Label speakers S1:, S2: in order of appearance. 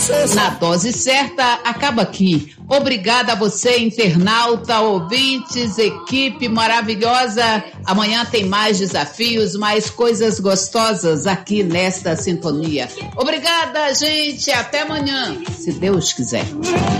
S1: Na dose certa, acaba aqui. Obrigada a você, internauta, ouvintes, equipe maravilhosa. Amanhã tem mais desafios, mais coisas gostosas aqui nesta sintonia. Obrigada, gente. Até amanhã, se Deus quiser.